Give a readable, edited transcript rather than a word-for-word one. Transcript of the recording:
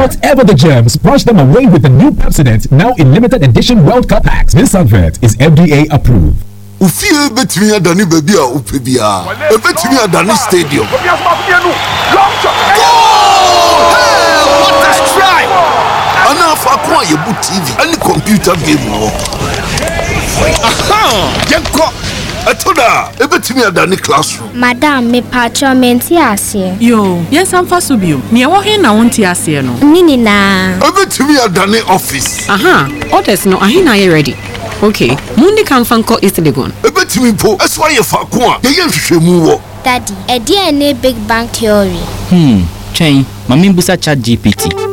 Whatever the germs, brush them away with the new Pepsodent, now in limited edition World Cup packs. This advert is FDA approved. Ufie betimi adani baby a upebia. Betimi adani stadium. Hey, what a strike! Ana fa kwa yebu TV, any computer game wo. Aha! Yenko Atoda, ebetimi adani classroom. Madam, me patcho menti ase. Yo, yes am fasubio. Me wo he na wonti ase no. Nini na. Ebetimi adani office. Aha, orders no ahina ye ready. Okay, mundi kan fanko East Legon. Ebetimi po, eso aye fa ko a, ye hwehwemu wo. Daddy, e dey na big bang theory. Chain, mami busa chat GPT.